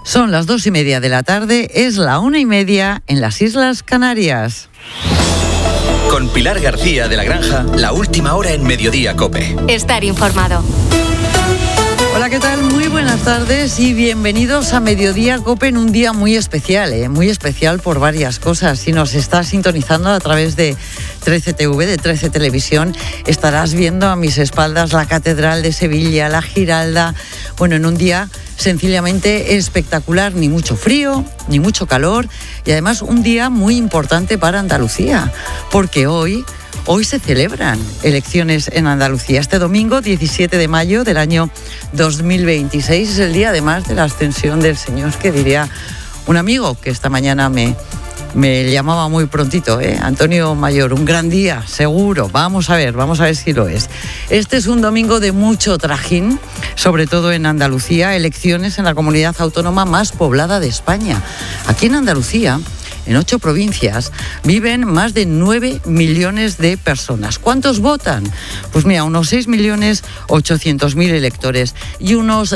Son las 2:30 de la tarde, es la 1:30 en las Islas Canarias. Con Pilar García de la Granja, la última hora en Mediodía COPE. Estar informado. Hola, ¿qué tal? Muy buenas tardes y bienvenidos a Mediodía COPE en un día muy especial, muy especial por varias cosas. Si nos estás sintonizando a través de 13TV, de 13 Televisión, estarás viendo a mis espaldas la Catedral de Sevilla, la Giralda. Bueno, en un día sencillamente espectacular, ni mucho frío, ni mucho calor y además un día muy importante para Andalucía, porque hoy se celebran elecciones en Andalucía. Este domingo, 17 de mayo del año 2026, es el día además de la ascensión del Señor, que diría un amigo que esta mañana me llamaba muy prontito, Antonio Mayor, un gran día, seguro. Vamos a ver si lo es. Este es un domingo de mucho trajín, sobre todo en Andalucía, elecciones en la comunidad autónoma más poblada de España. Aquí en Andalucía, en 8 provincias, viven más de 9 millones de personas. ¿Cuántos votan? Pues mira, unos 6.800.000 electores y unos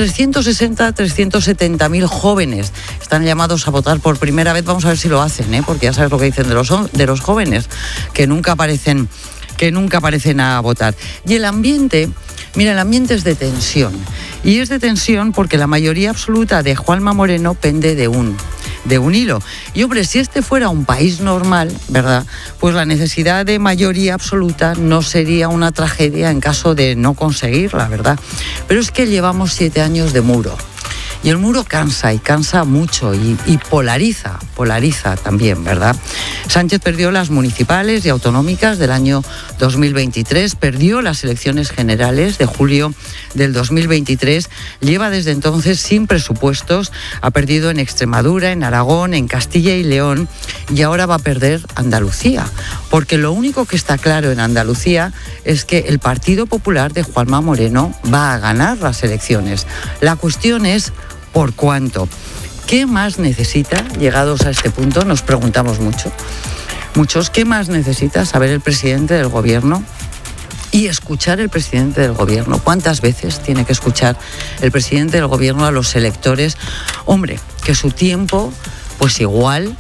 370.000 jóvenes están llamados a votar por primera vez. Vamos a ver si lo hacen, porque ya sabes lo que dicen de los jóvenes, que nunca aparecen a votar. Y el ambiente, mira, el ambiente es de tensión. Y es de tensión porque la mayoría absoluta de Juanma Moreno pende de un hilo. Y hombre, si este fuera un país normal, ¿verdad?, pues la necesidad de mayoría absoluta no sería una tragedia en caso de no conseguirla, ¿verdad? Pero es que llevamos 7 años de muro. Y el muro cansa, y cansa mucho, y polariza también, ¿verdad? Sánchez perdió las municipales y autonómicas del año 2023, perdió las elecciones generales de julio del 2023, lleva desde entonces sin presupuestos, ha perdido en Extremadura, en Aragón, en Castilla y León, y ahora va a perder Andalucía, porque lo único que está claro en Andalucía es que el Partido Popular de Juanma Moreno va a ganar las elecciones. La cuestión es ¿por cuánto? ¿Qué más necesita? Llegados a este punto, nos preguntamos muchos, ¿qué más necesita saber el presidente del gobierno y escuchar el presidente del gobierno? ¿Cuántas veces tiene que escuchar el presidente del gobierno a los electores? Hombre, que su tiempo, pues igual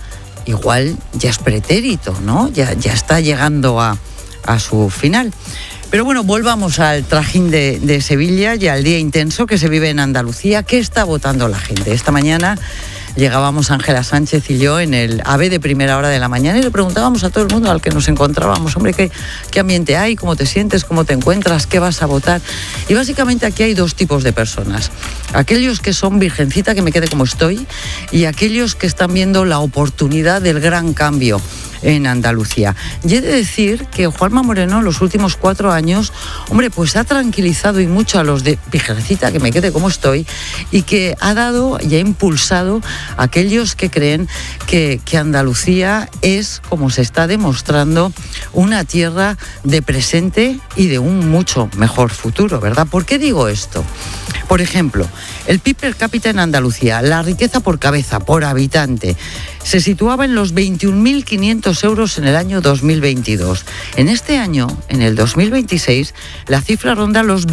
ya es pretérito, ¿no? Ya está llegando a su final. Pero bueno, volvamos al trajín de Sevilla y al día intenso que se vive en Andalucía. ¿Qué está votando la gente? Esta mañana llegábamos Ángela Sánchez y yo en el AVE de primera hora de la mañana y le preguntábamos a todo el mundo al que nos encontrábamos, hombre, ¿qué ambiente hay? ¿Cómo te sientes? ¿Cómo te encuentras? ¿Qué vas a votar? Y básicamente aquí hay 2 tipos de personas. Aquellos que son virgencita, que me quede como estoy, y aquellos que están viendo la oportunidad del gran cambio en Andalucía. Y he de decir que Juanma Moreno en los últimos 4 años, hombre, pues ha tranquilizado y mucho a los de virgencita, que me quede como estoy, y que ha dado y ha impulsado a aquellos que creen que Andalucía es, como se está demostrando, una tierra de presente y de un mucho mejor futuro, ¿verdad? ¿Por qué digo esto? Por ejemplo, el PIB per cápita en Andalucía, la riqueza por cabeza, por habitante, se situaba en los 21.500 euros en el año 2022. En este año, en el 2026, la cifra ronda los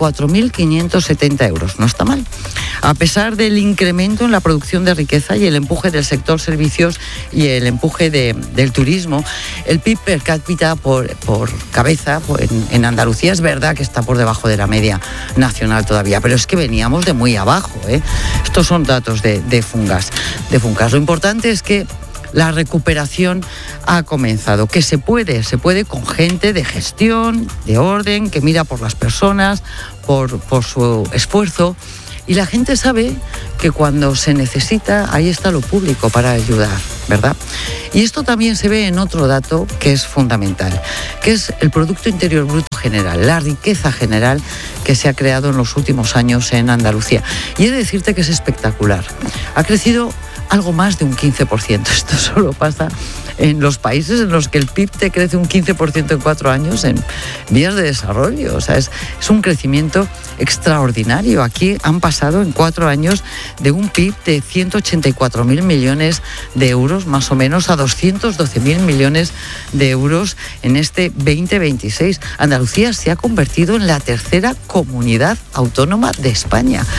24.570 euros. No está mal. A pesar del incremento en la producción de riqueza y el empuje del sector servicios y el empuje del turismo, el PIB per cápita por cabeza en Andalucía es verdad que está por debajo de la media nacional todavía, pero es que veníamos de muy abajo, Estos son datos de Fungas. Lo importante es que la recuperación ha comenzado, que se puede con gente de gestión, de orden, que mira por las personas, por su esfuerzo. Y la gente sabe que cuando se necesita, ahí está lo público para ayudar, ¿verdad? Y esto también se ve en otro dato que es fundamental, que es el Producto Interior Bruto general, la riqueza general que se ha creado en los últimos años en Andalucía. Y he de decirte que es espectacular. Ha crecido algo más de un 15%. Esto solo pasa en los países en los que el PIB te crece un 15% en 4 años en vías de desarrollo. O sea, es un crecimiento extraordinario. Aquí han pasado en 4 años de un PIB de 184.000 millones de euros, más o menos, a 212.000 millones de euros en este 2026. Andalucía se ha convertido en la tercera comunidad autónoma de España.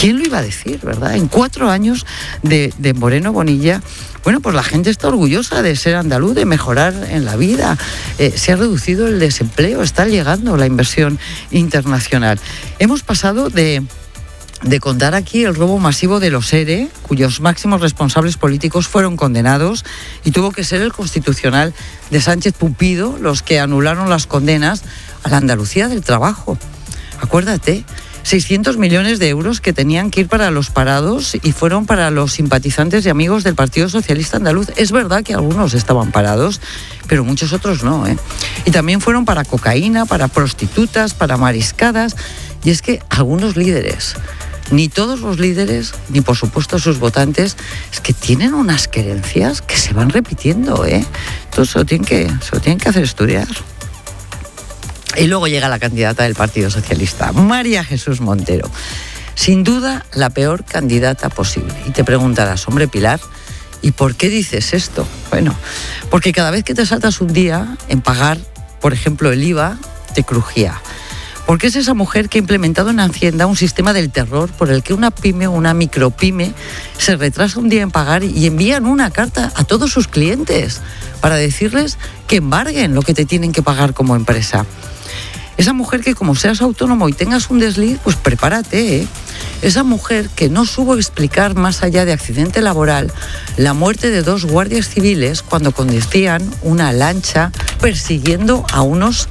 ¿Quién lo iba a decir, verdad? En 4 años de Moreno Bonilla, bueno, pues la gente está orgullosa de ser andaluz, de mejorar en la vida. Se ha reducido el desempleo, está llegando la inversión internacional. Hemos pasado de contar aquí el robo masivo de los ERE, cuyos máximos responsables políticos fueron condenados, y tuvo que ser el Constitucional de Sánchez Pumpido los que anularon las condenas a la Andalucía del trabajo. Acuérdate, 600 millones de euros que tenían que ir para los parados y fueron para los simpatizantes y amigos del Partido Socialista Andaluz. Es verdad que algunos estaban parados, pero muchos otros no, ¿eh? Y también fueron para cocaína, para prostitutas, para mariscadas. Y es que algunos líderes, ni todos los líderes, ni por supuesto sus votantes, es que tienen unas querencias que se van repitiendo, ¿eh? Entonces se lo tienen que hacer estudiar. Y luego llega la candidata del Partido Socialista, María Jesús Montero. Sin duda, la peor candidata posible. Y te preguntarás, hombre, Pilar, ¿y por qué dices esto? Bueno, porque cada vez que te saltas un día en pagar, por ejemplo, el IVA, te crujía. Porque es esa mujer que ha implementado en Hacienda un sistema del terror por el que una pyme o una micropyme se retrasa un día en pagar y envían una carta a todos sus clientes para decirles que embarguen lo que te tienen que pagar como empresa. Esa mujer que, como seas autónomo y tengas un desliz, pues prepárate, ¿eh? Esa mujer que no supo explicar, más allá de accidente laboral, la muerte de 2 guardias civiles cuando conducían una lancha persiguiendo a unos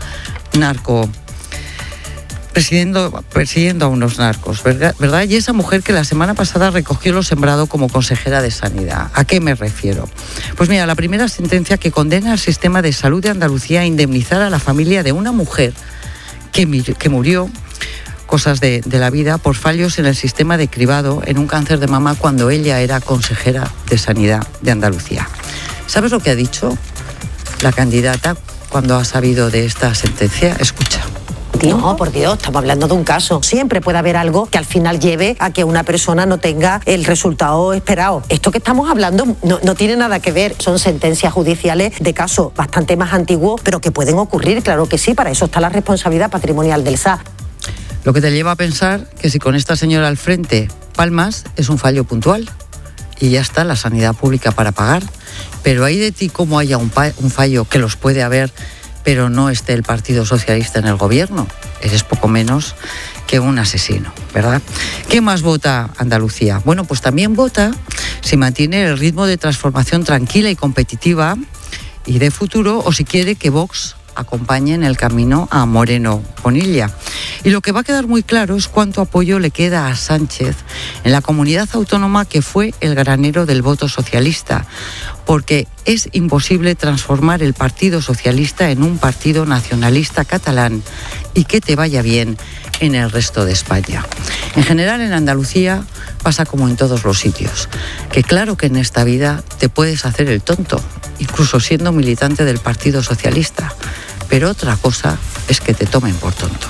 persiguiendo a unos narcos, ¿verdad? Y esa mujer que la semana pasada recogió lo sembrado como consejera de Sanidad. ¿A qué me refiero? Pues mira, la primera sentencia que condena al sistema de salud de Andalucía a indemnizar a la familia de una mujer que murió, cosas de la vida, por fallos en el sistema de cribado en un cáncer de mama cuando ella era consejera de Sanidad de Andalucía. ¿Sabes lo que ha dicho la candidata cuando ha sabido de esta sentencia? Escucha. No, por Dios, estamos hablando de un caso. Siempre puede haber algo que al final lleve a que una persona no tenga el resultado esperado. Esto que estamos hablando no tiene nada que ver. Son sentencias judiciales de casos bastante más antiguos, pero que pueden ocurrir, claro que sí. Para eso está la responsabilidad patrimonial del SA. Lo que te lleva a pensar que si con esta señora al frente palmas, es un fallo puntual y ya está la sanidad pública para pagar. Pero hay de ti cómo haya un fallo, que los puede haber, pero no esté el Partido Socialista en el gobierno. Eres poco menos que un asesino, ¿verdad? ¿Qué más vota Andalucía? Bueno, pues también vota si mantiene el ritmo de transformación tranquila y competitiva y de futuro, o si quiere que Vox acompañe en el camino a Moreno Bonilla. Y lo que va a quedar muy claro es cuánto apoyo le queda a Sánchez en la comunidad autónoma que fue el granero del voto socialista, porque es imposible transformar el Partido Socialista en un partido nacionalista catalán y que te vaya bien en el resto de España. En general, en Andalucía pasa como en todos los sitios, que claro que en esta vida te puedes hacer el tonto, incluso siendo militante del Partido Socialista, pero otra cosa es que te tomen por tonto.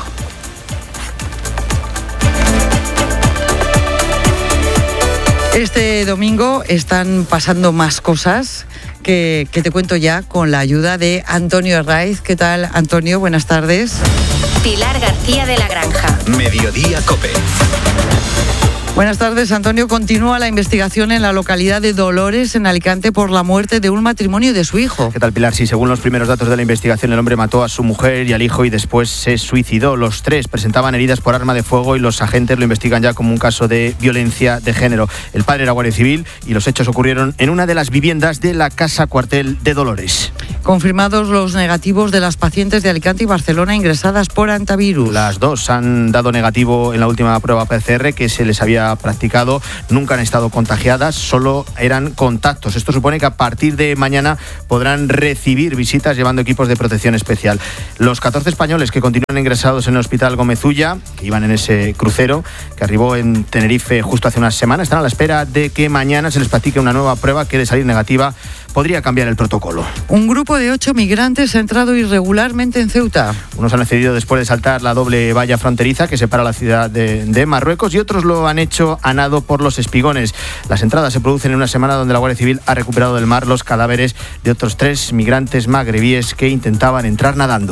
Este domingo están pasando más cosas que te cuento ya con la ayuda de Antonio Herraiz. ¿Qué tal, Antonio? Buenas tardes. Pilar García de la Granja. Mediodía COPE. Buenas tardes, Antonio. Continúa la investigación en la localidad de Dolores, en Alicante, por la muerte de un matrimonio de su hijo. ¿Qué tal, Pilar? Sí, según los primeros datos de la investigación, el hombre mató a su mujer y al hijo y después se suicidó. Los 3 presentaban heridas por arma de fuego y los agentes lo investigan ya como un caso de violencia de género. El padre era guardia civil y los hechos ocurrieron en una de las viviendas de la casa cuartel de Dolores. Confirmados los negativos de las pacientes de Alicante y Barcelona ingresadas por antivirus. Las 2 han dado negativo en la última prueba PCR que se les había practicado. Nunca han estado contagiadas, solo eran contactos. Esto supone que a partir de mañana podrán recibir visitas llevando equipos de protección especial. Los 14 españoles que continúan ingresados en el Hospital Gómez Ulla, que iban en ese crucero que arribó en Tenerife justo hace unas semanas, están a la espera de que mañana se les practique una nueva prueba que, de salir negativa, podría cambiar el protocolo. Un grupo de 8 migrantes ha entrado irregularmente en Ceuta. Unos han accedido después de saltar la doble valla fronteriza que separa la ciudad de Marruecos, y otros lo han hecho a nado por los Espigones. Las entradas se producen en una semana donde la Guardia Civil ha recuperado del mar los cadáveres de otros 3 migrantes magrebíes que intentaban entrar nadando.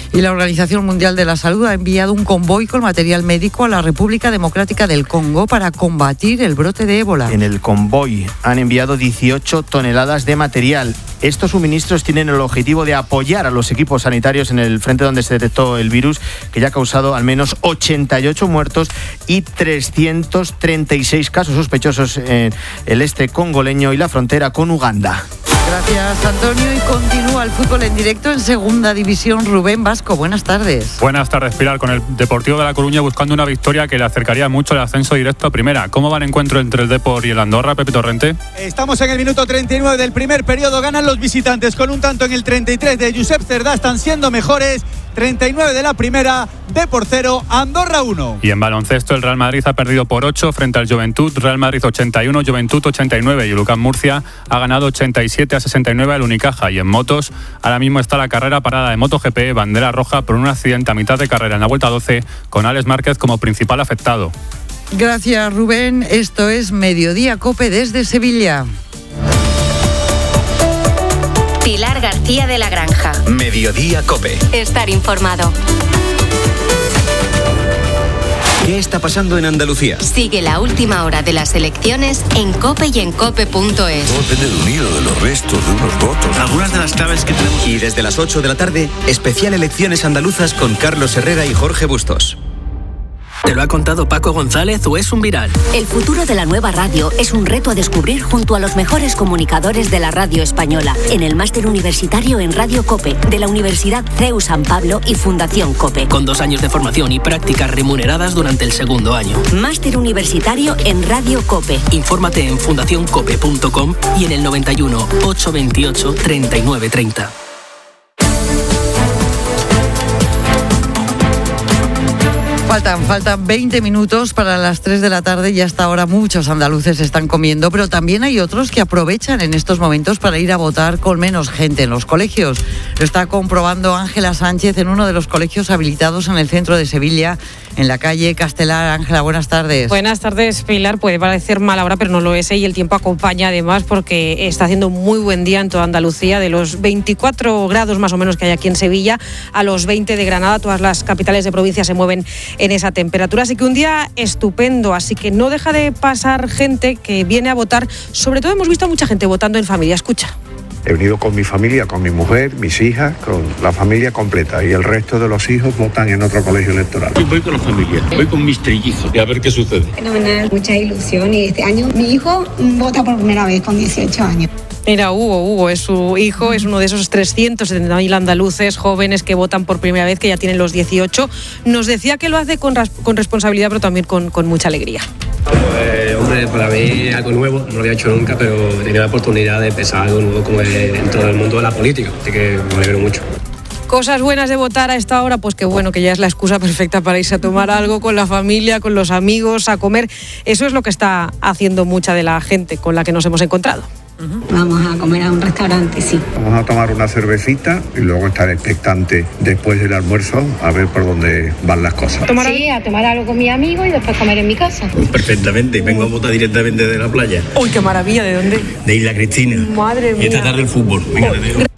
Y la Organización Mundial de la Salud ha enviado un convoy con material médico a la República Democrática del Congo para combatir el brote de ébola. En el convoy han enviado 18 toneladas de material. Estos suministros tienen el objetivo de apoyar a los equipos sanitarios en el frente donde se detectó el virus, que ya ha causado al menos 88 muertos y 336 casos sospechosos en el este congoleño y la frontera con Uganda. Gracias, Antonio. Y continúa el fútbol en directo en Segunda División. Rubén Vasco, buenas tardes. Buenas tardes, Pilar. Con el Deportivo de La Coruña buscando una victoria que le acercaría mucho el ascenso directo a Primera. ¿Cómo va el encuentro entre el Depor y el Andorra, Pepe Torrente? Estamos en el minuto 39 del primer periodo. Ganan los visitantes con un tanto en el 33 de Josep Cerdá. Están siendo mejores. 39 de la primera, Depor 0, Andorra 1. Y en baloncesto, el Real Madrid ha perdido por 8 frente al Juventud. Real Madrid 81, Juventud 89. Y Lucas Murcia ha ganado 87-69 al Unicaja. Y en motos, ahora mismo está la carrera parada de MotoGP, bandera roja por un accidente a mitad de carrera en la vuelta 12, con Alex Márquez como principal afectado. Gracias, Rubén. Esto es Mediodía Cope desde Sevilla. Pilar García de la Granja. Mediodía Cope. Estar informado. ¿Qué está pasando en Andalucía? Sigue la última hora de las elecciones en COPE y en COPE.es. Todo depende de un hilo, de los restos, de unos votos. Algunas de las claves que tenemos. Y desde las 8 de la tarde, especial Elecciones Andaluzas con Carlos Herrera y Jorge Bustos. ¿Te lo ha contado Paco González o es un viral? El futuro de la nueva radio es un reto a descubrir junto a los mejores comunicadores de la radio española en el máster universitario en Radio COPE de la Universidad CEU San Pablo y Fundación COPE. Con 2 años de formación y prácticas remuneradas durante el segundo año. Máster universitario en Radio COPE. Infórmate en fundacioncope.com y en el 91 828 3930. Faltan 20 minutos para las 3 de la tarde y hasta ahora muchos andaluces están comiendo, pero también hay otros que aprovechan en estos momentos para ir a votar con menos gente en los colegios. Lo está comprobando Ángela Sánchez en uno de los colegios habilitados en el centro de Sevilla, en la calle Castelar. Ángela, buenas tardes. Buenas tardes, Pilar. Puede parecer mala hora, pero no lo es, y el tiempo acompaña además porque está haciendo muy buen día en toda Andalucía. De los 24 grados más o menos que hay aquí en Sevilla a los 20 de Granada, todas las capitales de provincia se mueven en esa temperatura, así que un día estupendo, así que no deja de pasar gente que viene a votar. Sobre todo hemos visto a mucha gente votando en familia. Escucha. He venido con mi familia, con mi mujer, mis hijas, con la familia completa, y el resto de los hijos votan en otro colegio electoral. Voy con la familia, voy con mis trillizos y a ver qué sucede. Fenomenal, mucha ilusión, y este año mi hijo vota por primera vez con 18 años. Mira, Hugo es su hijo, es uno de esos 370.000 andaluces jóvenes que votan por primera vez, que ya tienen los 18. Nos decía que lo hace con responsabilidad, pero también con mucha alegría. Hombre, para mí algo nuevo, no lo había hecho nunca, pero tenía la oportunidad de empezar algo nuevo como dentro del mundo de la política, así que me alegro mucho. Cosas buenas de votar a esta hora, pues que bueno, que ya es la excusa perfecta para irse a tomar algo con la familia, con los amigos, a comer. Eso es lo que está haciendo mucha de la gente con la que nos hemos encontrado. Vamos a comer a un restaurante, sí. Vamos a tomar una cervecita y luego estar expectante después del almuerzo a ver por dónde van las cosas. Sí, a tomar algo con mi amigo y después comer en mi casa. Perfectamente, vengo a votar directamente de la playa. ¡Uy, qué maravilla! ¿De dónde? De Isla Cristina. Madre mía. Y esta tarde el fútbol. Venga,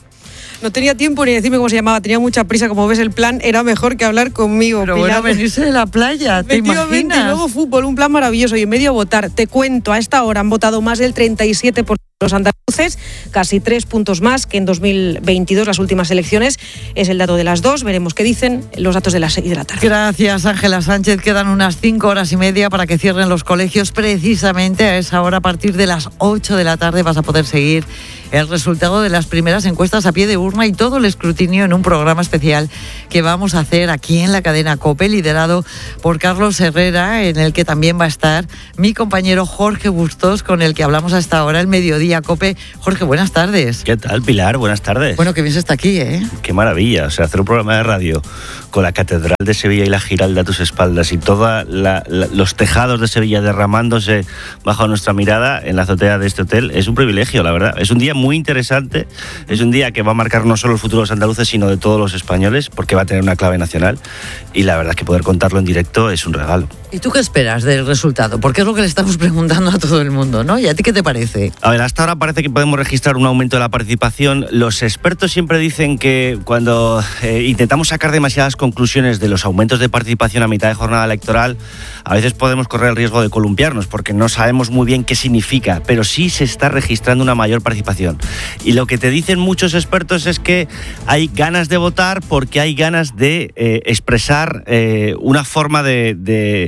No tenía tiempo ni decirme cómo se llamaba, tenía mucha prisa. Como ves, el plan era mejor que hablar conmigo. Pero Pilar. bueno, venirse de la playa, ¿te imaginas? Y luego fútbol, un plan maravilloso. Y en medio votar, te cuento, a esta hora han votado más del 37% los andaluces, casi 3 puntos más que en 2022, las últimas elecciones. Es el dato de las 2, veremos qué dicen los datos de las 6 de la tarde. Gracias, Ángela Sánchez. Quedan unas 5 horas y media para que cierren los colegios. Precisamente a esa hora, a partir de las 8 de la tarde, vas a poder seguir el resultado de las primeras encuestas a pie de urna y todo el escrutinio en un programa especial que vamos a hacer aquí en la cadena COPE, liderado por Carlos Herrera, en el que también va a estar mi compañero Jorge Bustos, con el que hablamos a esta hora, el Mediodía COPE. Jorge, buenas tardes. ¿Qué tal, Pilar? Buenas tardes. Bueno, que bien se está aquí, ¿eh? Qué maravilla, o sea, hacer un programa de radio con la Catedral de Sevilla y la Giralda a tus espaldas y todos los tejados de Sevilla derramándose bajo nuestra mirada en la azotea de este hotel, es un privilegio, la verdad. Es un día muy interesante, es un día que va a marcar no solo el futuro de los andaluces, sino de todos los españoles, porque va a tener una clave nacional, y la verdad es que poder contarlo en directo es un regalo. ¿Y tú qué esperas del resultado? Porque es lo que le estamos preguntando a todo el mundo, ¿no? ¿Y a ti qué te parece? A ver, hasta ahora parece que podemos registrar un aumento de la participación. Los expertos siempre dicen que cuando intentamos sacar demasiadas conclusiones de los aumentos de participación a mitad de jornada electoral, a veces podemos correr el riesgo de columpiarnos, porque no sabemos muy bien qué significa, pero sí se está registrando una mayor participación. Y lo que te dicen muchos expertos es que hay ganas de votar porque hay ganas de expresar una forma de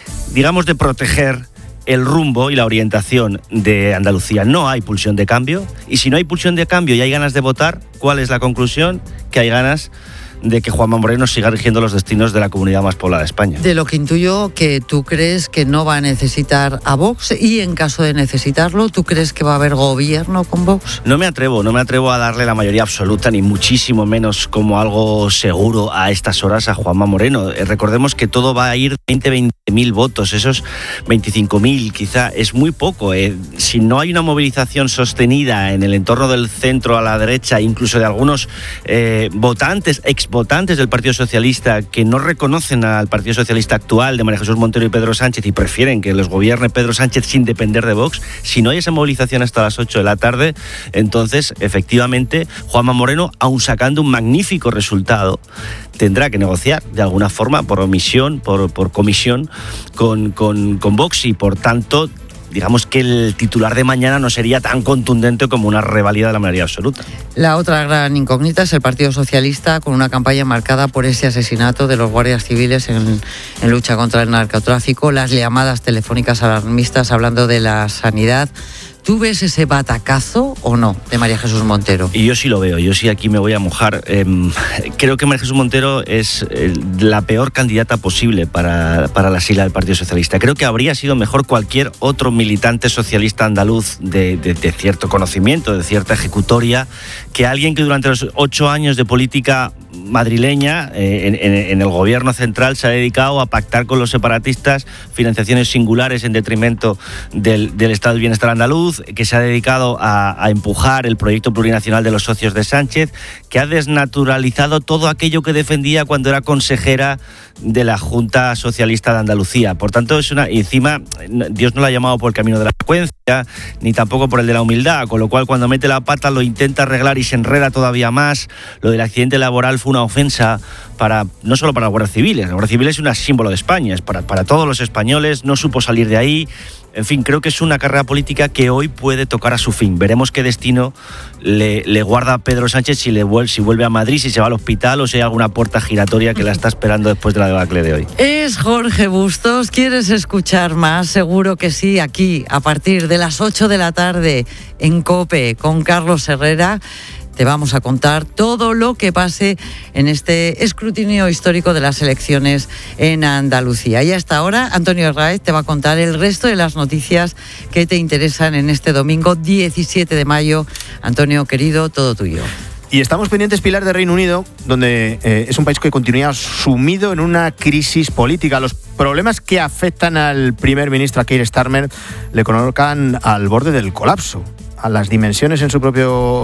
proteger el rumbo y la orientación de Andalucía. No hay pulsión de cambio, y si no hay pulsión de cambio y hay ganas de votar, ¿cuál es la conclusión? Que hay ganas de que Juanma Moreno siga rigiendo los destinos de la comunidad más poblada de España. De lo que intuyo que tú crees que no va a necesitar a Vox, y en caso de necesitarlo, ¿tú crees que va a haber gobierno con Vox? No me atrevo a darle la mayoría absoluta, ni muchísimo menos como algo seguro a estas horas a Juanma Moreno. Recordemos que todo va a ir 20.000 votos, esos 25.000 quizá es muy poco. Si no hay una movilización sostenida en el entorno del centro a la derecha, incluso de algunos votantes, exvotantes del Partido Socialista, que no reconocen al Partido Socialista actual de María Jesús Montero y Pedro Sánchez y prefieren que los gobierne Pedro Sánchez sin depender de Vox, si no hay esa movilización hasta las 8 de la tarde, entonces efectivamente Juanma Moreno, aun sacando un magnífico resultado, tendrá que negociar de alguna forma, por omisión, por comisión, con Vox, y por tanto digamos que el titular de mañana no sería tan contundente como una revalida de la mayoría absoluta. La otra gran incógnita es el Partido Socialista, con una campaña marcada por ese asesinato de los guardias civiles en lucha contra el narcotráfico, las llamadas telefónicas alarmistas hablando de la sanidad. ¿Tú ves ese batacazo o no de María Jesús Montero? Y yo sí lo veo, yo sí aquí me voy a mojar. Creo que María Jesús Montero es la peor candidata posible para la sigla del Partido Socialista. Creo que habría sido mejor cualquier otro militante socialista andaluz de cierto conocimiento, de cierta ejecutoria, que alguien que durante los 8 años de política madrileña en el gobierno central se ha dedicado a pactar con los separatistas financiaciones singulares en detrimento del estado del bienestar andaluz, que se ha dedicado a empujar el proyecto plurinacional de los socios de Sánchez, que ha desnaturalizado todo aquello que defendía cuando era consejera de la Junta Socialista de Andalucía. Por tanto, y encima Dios no la ha llamado por el camino de la elocuencia, ni tampoco por el de la humildad, con lo cual cuando mete la pata lo intenta arreglar y se enreda todavía más. Lo del accidente laboral fue una ofensa no solo para la Guardia Civil. La Guardia Civil es un símbolo de España, es para todos los españoles, no supo salir de ahí. En fin, creo que es una carrera política que hoy puede tocar a su fin. Veremos qué destino le guarda a Pedro Sánchez, si vuelve a Madrid, si se va al hospital o si hay alguna puerta giratoria que la está esperando después de la debacle de hoy. Es Jorge Bustos. ¿Quieres escuchar más? Seguro que sí, aquí a partir de las 8 de la tarde en COPE con Carlos Herrera. Te vamos a contar todo lo que pase en este escrutinio histórico de las elecciones en Andalucía. Y hasta ahora, Antonio Herráez te va a contar el resto de las noticias que te interesan en este domingo 17 de mayo. Antonio, querido, todo tuyo. Y estamos pendientes, Pilar, de Reino Unido, donde es un país que continúa sumido en una crisis política. Los problemas que afectan al primer ministro, a Keir Starmer, le colocan al borde del colapso. A las dimisiones en su propio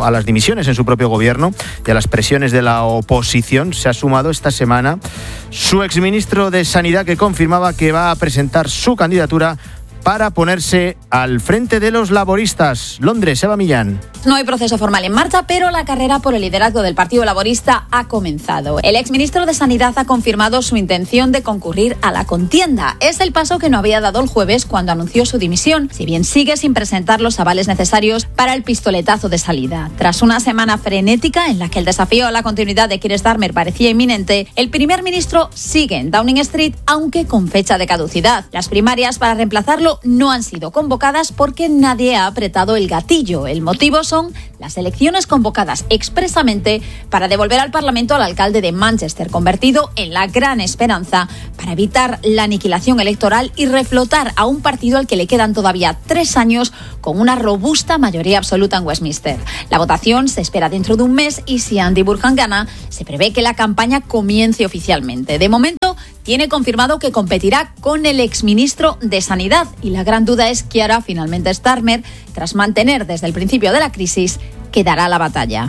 gobierno y a las presiones de la oposición se ha sumado esta semana su exministro de Sanidad, que confirmaba que va a presentar su candidatura para ponerse al frente de los laboristas. Londres, Eva Millán. No hay proceso formal en marcha, pero la carrera por el liderazgo del Partido Laborista ha comenzado. El exministro de Sanidad ha confirmado su intención de concurrir a la contienda. Es el paso que no había dado el jueves cuando anunció su dimisión, si bien sigue sin presentar los avales necesarios para el pistoletazo de salida. Tras una semana frenética en la que el desafío a la continuidad de Keir Starmer parecía inminente, el primer ministro sigue en Downing Street, aunque con fecha de caducidad. Las primarias para reemplazarlo no han sido convocadas porque nadie ha apretado el gatillo. El motivo son las elecciones convocadas expresamente para devolver al Parlamento al alcalde de Manchester, convertido en la gran esperanza para evitar la aniquilación electoral y reflotar a un partido al que le quedan todavía 3 años con una robusta mayoría absoluta en Westminster. La votación se espera dentro de un mes y si Andy Burnham gana, se prevé que la campaña comience oficialmente. De momento, tiene confirmado que competirá con el exministro de Sanidad y la gran duda es qué hará finalmente Starmer tras mantener desde el principio de la crisis que dará la batalla.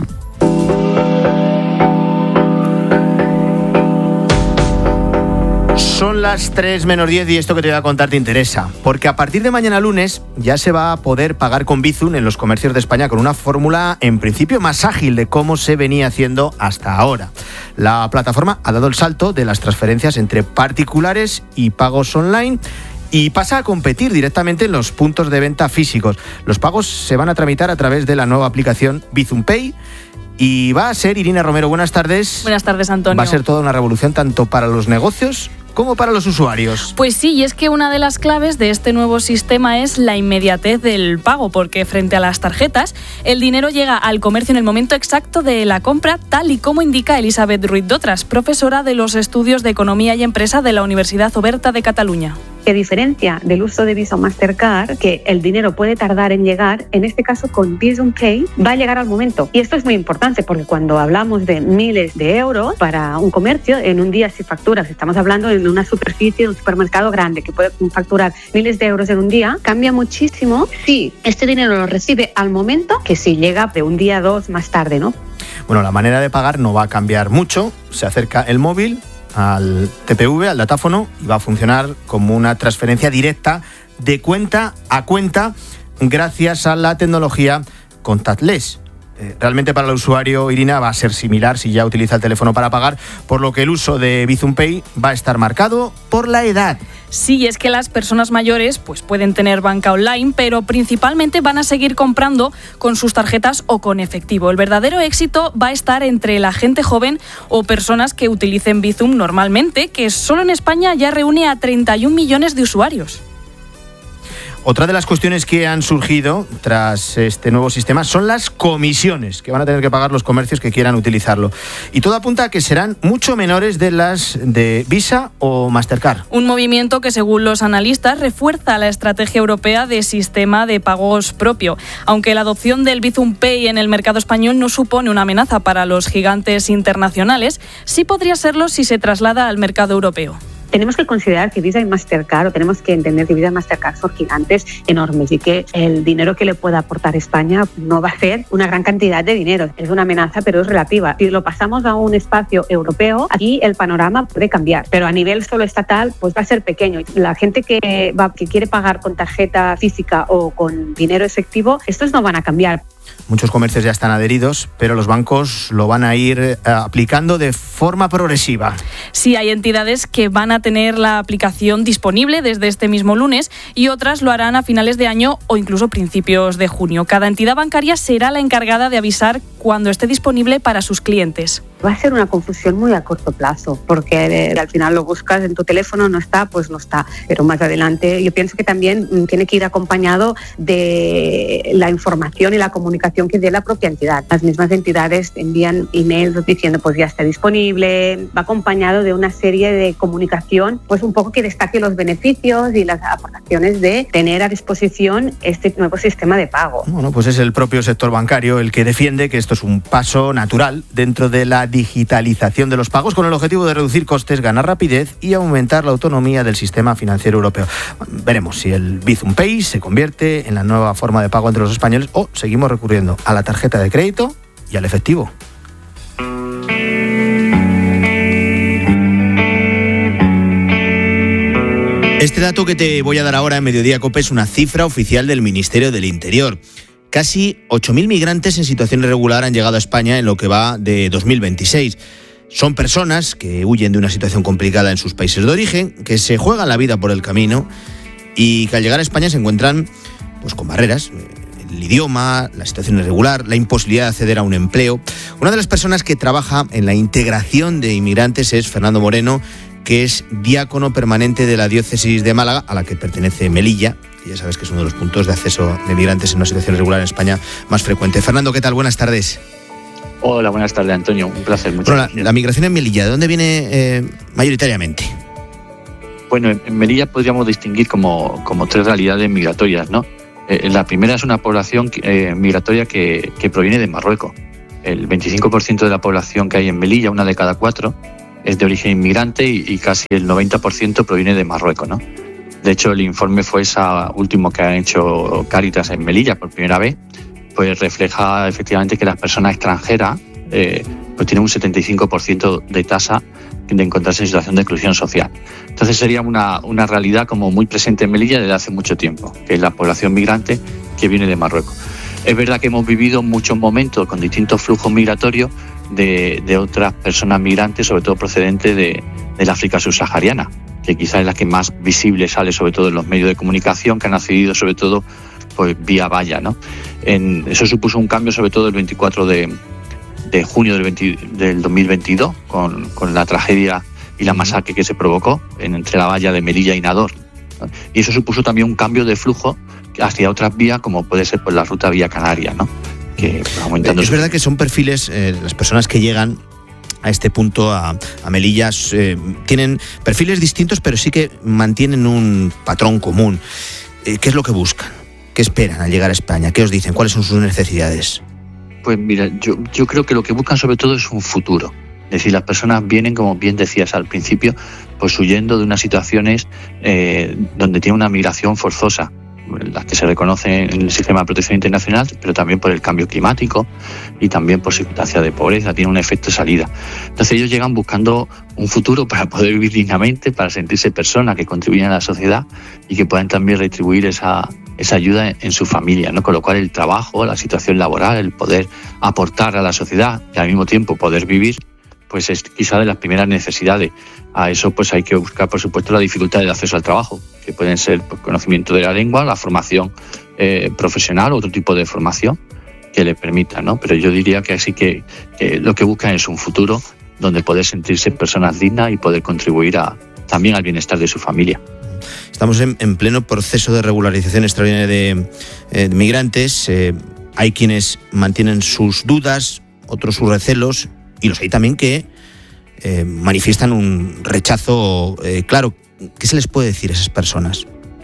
Son las 3 menos 10 y esto que te voy a contar te interesa, porque a partir de mañana lunes ya se va a poder pagar con Bizum en los comercios de España con una fórmula en principio más ágil de cómo se venía haciendo hasta ahora. La plataforma ha dado el salto de las transferencias entre particulares y pagos online y pasa a competir directamente en los puntos de venta físicos. Los pagos se van a tramitar a través de la nueva aplicación Bizum Pay. Y va a ser, Irina Romero, buenas tardes. Buenas tardes, Antonio. Va a ser toda una revolución tanto para los negocios como para los usuarios. Pues sí, y es que una de las claves de este nuevo sistema es la inmediatez del pago, porque frente a las tarjetas, el dinero llega al comercio en el momento exacto de la compra, tal y como indica Elisabet Ruiz Dotras, profesora de los estudios de Economía y Empresa de la Universidad Oberta de Cataluña. Que diferencia del uso de Visa o Mastercard, que el dinero puede tardar en llegar, en este caso con Bizum Pay va a llegar al momento. Y esto es muy importante porque cuando hablamos de miles de euros para un comercio, en un día si facturas, estamos hablando de una superficie de un supermercado grande que puede facturar miles de euros en un día, cambia muchísimo si este dinero lo recibe al momento que si llega de un día a dos más tarde, ¿no? Bueno, la manera de pagar no va a cambiar mucho. Se acerca el móvil al TPV, al datáfono, y va a funcionar como una transferencia directa de cuenta a cuenta gracias a la tecnología contactless. Realmente para el usuario, Irina, va a ser similar si ya utiliza el teléfono para pagar, por lo que el uso de Bizum Pay va a estar marcado por la edad. Sí, es que las personas mayores pues pueden tener banca online, pero principalmente van a seguir comprando con sus tarjetas o con efectivo. El verdadero éxito va a estar entre la gente joven o personas que utilicen Bizum normalmente, que solo en España ya reúne a 31 millones de usuarios. Otra de las cuestiones que han surgido tras este nuevo sistema son las comisiones que van a tener que pagar los comercios que quieran utilizarlo. Y todo apunta a que serán mucho menores de las de Visa o Mastercard. Un movimiento que, según los analistas, refuerza la estrategia europea de sistema de pagos propio. Aunque la adopción del Bizum Pay en el mercado español no supone una amenaza para los gigantes internacionales, sí podría serlo si se traslada al mercado europeo. Tenemos que considerar que Visa y Mastercard, o tenemos que entender que Visa y Mastercard son gigantes enormes y que el dinero que le pueda aportar España no va a ser una gran cantidad de dinero. Es una amenaza, pero es relativa. Si lo pasamos a un espacio europeo, aquí el panorama puede cambiar, pero a nivel solo estatal pues va a ser pequeño. La gente que quiere pagar con tarjeta física o con dinero efectivo, estos no van a cambiar. Muchos comercios ya están adheridos, pero los bancos lo van a ir aplicando de forma progresiva. Sí, hay entidades que van a tener la aplicación disponible desde este mismo lunes y otras lo harán a finales de año o incluso principios de junio. Cada entidad bancaria será la encargada de avisar cuando esté disponible para sus clientes. Va a ser una confusión muy a corto plazo, porque al final lo buscas en tu teléfono, no está, pues no está. Pero más adelante yo pienso que también tiene que ir acompañado de la información y la comunicación que dé la propia entidad. Las mismas entidades envían emails diciendo pues ya está disponible, va acompañado de una serie de comunicación, pues un poco que destaque los beneficios y las aportaciones de tener a disposición este nuevo sistema de pago. Bueno, pues es el propio sector bancario el que defiende que esto es un paso natural dentro de la digitalización de los pagos con el objetivo de reducir costes, ganar rapidez y aumentar la autonomía del sistema financiero europeo. Veremos si el Bizum Pay se convierte en la nueva forma de pago entre los españoles o seguimos recurriendo a la tarjeta de crédito y al efectivo. Este dato que te voy a dar ahora en Mediodía COPE es una cifra oficial del Ministerio del Interior. Casi 8.000 migrantes en situación irregular han llegado a España en lo que va de 2026. Son personas que huyen de una situación complicada en sus países de origen, que se juegan la vida por el camino y que al llegar a España se encuentran pues, con barreras. El idioma, la situación irregular, la imposibilidad de acceder a un empleo. Una de las personas que trabaja en la integración de inmigrantes es Fernando Moreno, que es diácono permanente de la diócesis de Málaga, a la que pertenece Melilla. Ya sabes que es uno de los puntos de acceso de migrantes en una situación irregular en España más frecuente. Fernando, ¿qué tal? Buenas tardes. Hola, buenas tardes, Antonio. Un placer. Muchas gracias. La migración en Melilla, ¿de dónde viene mayoritariamente? Bueno, en Melilla podríamos distinguir como tres realidades migratorias, ¿no? La primera es una población migratoria que proviene de Marruecos. El 25% de la población que hay en Melilla, una de cada 4, es de origen inmigrante y casi el 90% proviene de Marruecos, ¿no? De hecho, el informe fue esa último que ha hecho Cáritas en Melilla por primera vez, pues refleja efectivamente que las personas extranjeras pues tienen un 75% de tasa de encontrarse en situación de exclusión social. Entonces sería una realidad como muy presente en Melilla desde hace mucho tiempo, que es la población migrante que viene de Marruecos. Es verdad que hemos vivido muchos momentos con distintos flujos migratorios de otras personas migrantes, sobre todo procedentes del África subsahariana, que quizás es la que más visible sale, sobre todo en los medios de comunicación, que han accedido sobre todo pues vía valla, ¿no? Eso supuso un cambio sobre todo el 24 de junio del 2022, con la tragedia y la masacre que se provocó entre la valla de Melilla y Nador, ¿no? Y eso supuso también un cambio de flujo hacia otras vías, como puede ser pues la ruta vía Canaria, ¿no? Que aumentando. Es verdad que son perfiles, las personas que llegan a este punto, a Melilla, tienen perfiles distintos, pero sí que mantienen un patrón común. ¿Qué es lo que buscan? ¿Qué esperan al llegar a España? ¿Qué os dicen? ¿Cuáles son sus necesidades? Pues mira, yo creo que lo que buscan sobre todo es un futuro. Es decir, las personas vienen, como bien decías al principio, pues huyendo de unas situaciones donde tiene una migración forzosa, las que se reconocen en el sistema de protección internacional, pero también por el cambio climático y también por circunstancias de pobreza, tiene un efecto de salida. Entonces ellos llegan buscando un futuro para poder vivir dignamente, para sentirse personas que contribuyen a la sociedad y que puedan también retribuir esa ayuda en su familia, ¿no? Con lo cual el trabajo, la situación laboral, el poder aportar a la sociedad y al mismo tiempo poder vivir, pues es quizá de las primeras necesidades. A eso pues hay que buscar, por supuesto, la dificultad del acceso al trabajo, que pueden ser pues, conocimiento de la lengua, la formación profesional, otro tipo de formación que le permita, ¿no? Pero yo diría que así que lo que buscan es un futuro donde poder sentirse personas dignas y poder contribuir también al bienestar de su familia. Estamos en pleno proceso de regularización extraordinaria de migrantes. Hay quienes mantienen sus dudas, otros sus recelos, y los hay también que manifiestan un rechazo claro. ¿Qué se les puede decir a esas personas?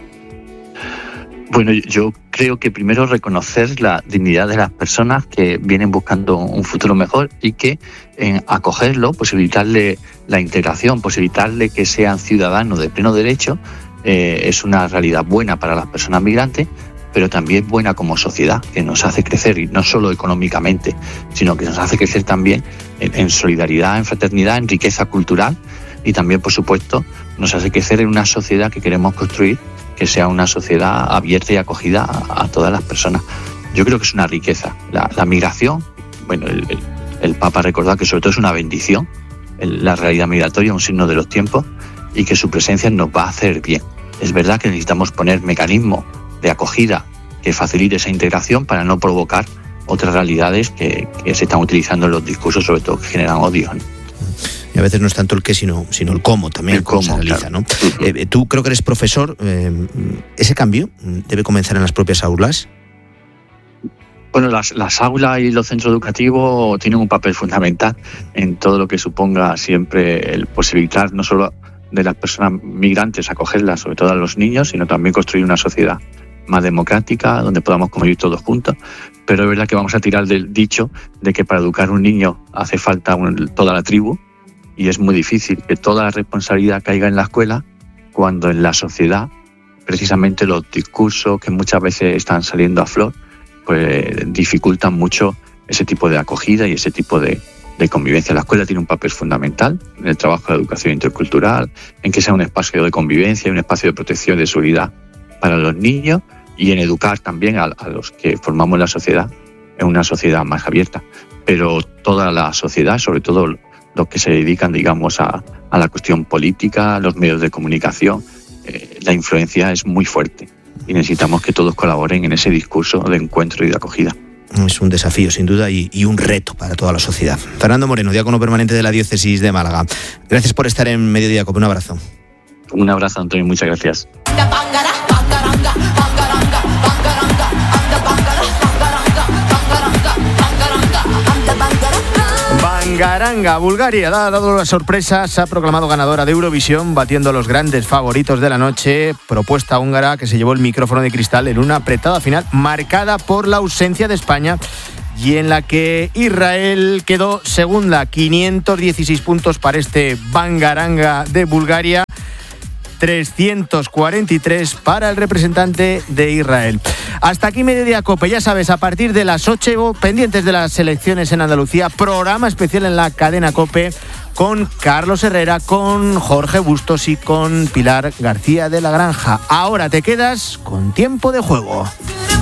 Bueno, yo creo que primero reconocer la dignidad de las personas que vienen buscando un futuro mejor y que en acogerlo, posibilitarle la integración, posibilitarle que sean ciudadanos de pleno derecho, es una realidad buena para las personas migrantes, pero también buena como sociedad, que nos hace crecer, y no solo económicamente, sino que nos hace crecer también en solidaridad, en fraternidad, en riqueza cultural, y también, por supuesto, nos hace crecer en una sociedad que queremos construir, que sea una sociedad abierta y acogida a todas las personas. Yo creo que es una riqueza. La migración, bueno, el Papa recordaba que sobre todo es una bendición, la realidad migratoria, un signo de los tiempos, y que su presencia nos va a hacer bien. Es verdad que necesitamos poner mecanismos de acogida que facilite esa integración para no provocar otras realidades que se están utilizando en los discursos, sobre todo que generan odio, ¿no? Y a veces no es tanto el qué, sino el cómo también, cómo se realiza, ¿no? Tú creo que eres profesor. ¿Ese cambio debe comenzar en las propias aulas? Bueno, las aulas y los centros educativos tienen un papel fundamental en todo lo que suponga siempre el posibilitar no solo de las personas migrantes acogerlas, sobre todo a los niños, sino también construir una sociedad más democrática, donde podamos convivir todos juntos. Pero es verdad que vamos a tirar del dicho de que para educar a un niño hace falta toda la tribu, y es muy difícil que toda la responsabilidad caiga en la escuela, cuando en la sociedad precisamente los discursos que muchas veces están saliendo a flor pues dificultan mucho ese tipo de acogida y ese tipo de convivencia. La escuela tiene un papel fundamental en el trabajo de la educación intercultural, en que sea un espacio de convivencia y un espacio de protección y de seguridad para los niños, y en educar también a los que formamos la sociedad en una sociedad más abierta. Pero toda la sociedad, sobre todo los que se dedican, digamos, a la cuestión política, a los medios de comunicación, la influencia es muy fuerte y necesitamos que todos colaboren en ese discurso de encuentro y de acogida. Es un desafío, sin duda, y un reto para toda la sociedad. Fernando Moreno, diácono permanente de la Diócesis de Málaga. Gracias por estar en Mediodía Cope. Un abrazo. Un abrazo, Antonio. Muchas gracias. Bangaranga, Bulgaria ha dado la sorpresa, se ha proclamado ganadora de Eurovisión, batiendo a los grandes favoritos de la noche. Propuesta húngara que se llevó el micrófono de cristal en una apretada final marcada por la ausencia de España, y en la que Israel quedó segunda. 516 puntos para este Bangaranga de Bulgaria. 343 para el representante de Israel. Hasta aquí Mediodía Cope. Ya sabes, a partir de las 8, pendientes de las elecciones en Andalucía, programa especial en la cadena Cope con Carlos Herrera, con Jorge Bustos y con Pilar García de la Granja. Ahora te quedas con Tiempo de Juego.